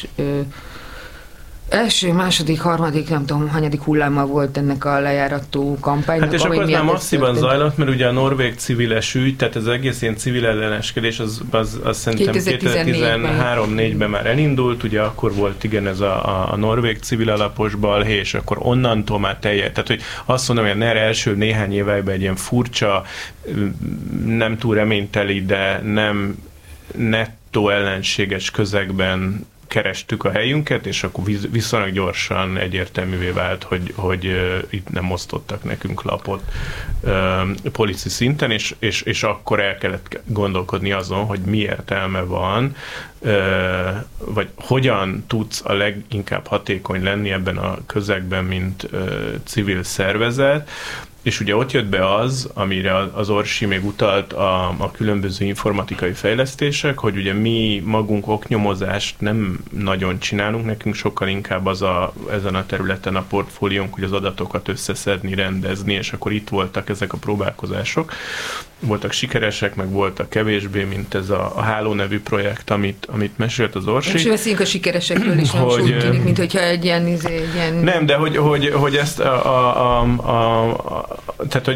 első, második, harmadik, nem tudom, hanyadik hulláma volt ennek a lejárató kampánynak. Hát és akkor az már masszívan zajlott, mert ugye a norvég civiles ügy, tehát az egész ilyen civil elleneskedés, az szerintem 2013-4-ben már elindult, ugye akkor volt igen ez a norvég civil alapos balhé, és akkor onnantól már tehát hogy azt mondom, hogy a NER első néhány éveiben egy ilyen furcsa, nem túl reményteli, de nem nettó ellenséges közegben kerestük a helyünket, és akkor viszonylag gyorsan egyértelművé vált, hogy itt nem osztottak nekünk lapot policy szinten, és akkor el kellett gondolkodni azon, hogy mi értelme van, vagy hogyan tudsz a leginkább hatékony lenni ebben a közegben, mint civil szervezet. És ugye ott jött be az, amire az Orsi még utalt a különböző informatikai fejlesztések, hogy ugye mi magunk oknyomozást nem nagyon csinálunk, nekünk sokkal inkább ezen a területen a portfóliónk, hogy az adatokat összeszedni, rendezni, és akkor itt voltak ezek a próbálkozások. Voltak sikeresek, meg voltak kevésbé, mint ez a Háló nevű projekt, amit mesélt az Orsi. És beszéljünk a sikeresekről is, nem úgy tűnik, mint hogyha egy ilyen... Nem, de hogy ezt tehát,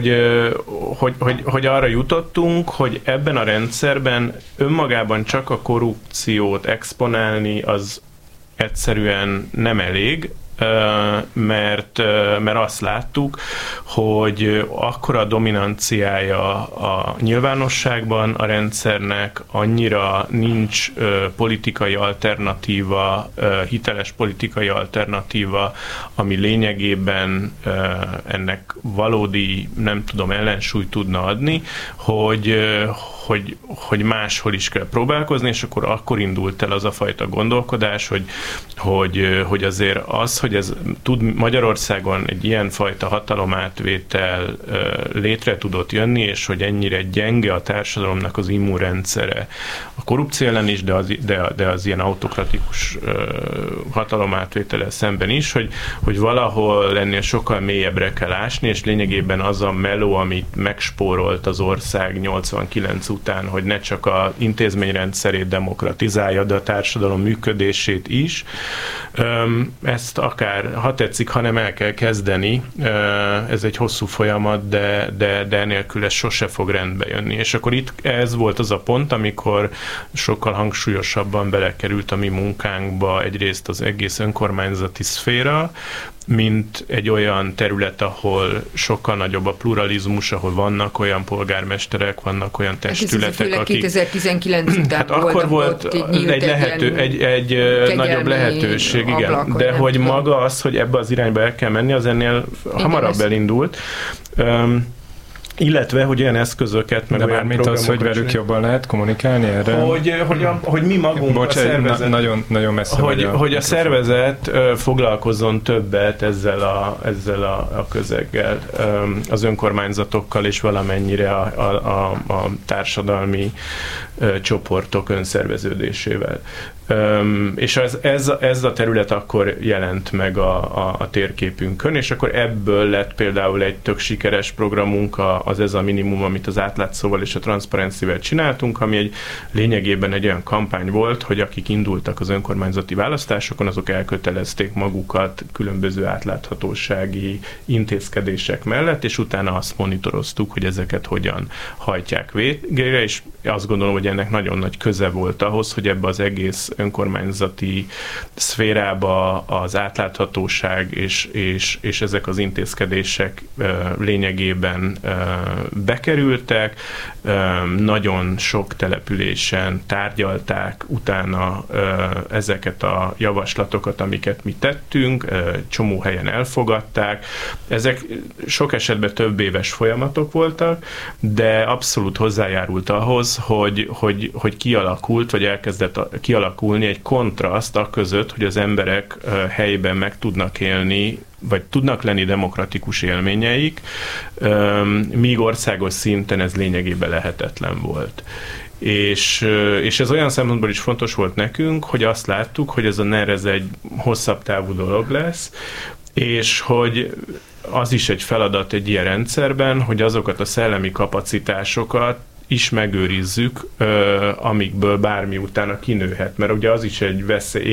hogy arra jutottunk, hogy ebben a rendszerben önmagában csak a korrupciót exponálni az egyszerűen nem elég, mert azt láttuk, hogy akkora a dominanciája a nyilvánosságban a rendszernek, annyira nincs politikai alternatíva, hiteles politikai alternatíva, ami lényegében ennek valódi, nem tudom, ellensúlyt tudna adni, hogy máshol is kell próbálkozni, és akkor indult el az a fajta gondolkodás, hogy azért az, hogy ez tud Magyarországon egy ilyen fajta hatalomátvétel létre tudott jönni, és hogy ennyire gyenge a társadalomnak az immunrendszere. A korrupció ellen is, de az ilyen autokratikus hatalomátvétellel szemben is, hogy valahol ennél sokkal mélyebbre kell ásni, és lényegében az a meló, amit megspórolt az ország 89 után, hogy ne csak az intézményrendszerét demokratizálja, de a társadalom működését is. Ezt akár, ha tetszik, hanem el kell kezdeni. Ez egy hosszú folyamat, de enélkül ez sose fog rendbe jönni. És akkor itt ez volt az a pont, amikor sokkal hangsúlyosabban belekerült a mi munkánkba egyrészt az egész önkormányzati szféra, mint egy olyan terület, ahol sokkal nagyobb a pluralizmus, ahol vannak olyan polgármesterek, vannak olyan testületek, akik... 2019 után hát akkor volt egy nagyobb lehetőség, igen. De hogy maga az, hogy ebbe az irányba el kell menni, az ennél hamarabb elindult. Illetve, hogy olyan eszközöket, meg de olyan programokat... De az, hogy velük jobban lehet kommunikálni erre? Hogy mi magunk a szervezet... Nagyon messze hogy a szervezet foglalkozzon többet ezzel a közeggel, az önkormányzatokkal és valamennyire a társadalmi csoportok önszerveződésével. És ez a terület akkor jelent meg a térképünkön, és akkor ebből lett például egy tök sikeres programunk, az Ez a minimum, amit az átlátszóval és a transzparencivel csináltunk, ami lényegében egy olyan kampány volt, hogy akik indultak az önkormányzati választásokon, azok elkötelezték magukat különböző átláthatósági intézkedések mellett, és utána azt monitoroztuk, hogy ezeket hogyan hajtják végre, és azt gondolom, hogy ennek nagyon nagy köze volt ahhoz, hogy ebbe az egész önkormányzati szférába az átláthatóság és ezek az intézkedések lényegében bekerültek. Nagyon sok településen tárgyalták utána ezeket a javaslatokat, amiket mi tettünk, csomó helyen elfogadták. Ezek sok esetben több éves folyamatok voltak, de abszolút hozzájárult ahhoz, hogy kialakult, vagy elkezdett kialakulni egy kontraszt a között, hogy az emberek helyben meg tudnak élni, vagy tudnak lenni demokratikus élményeik, míg országos szinten ez lényegében lehetetlen volt. És ez olyan szempontból is fontos volt nekünk, hogy azt láttuk, hogy ez a NER ez egy hosszabb távú dolog lesz, és hogy az is egy feladat egy ilyen rendszerben, hogy azokat a szellemi kapacitásokat is megőrizzük, amikből bármi utána kinőhet, mert ugye az is egy veszély,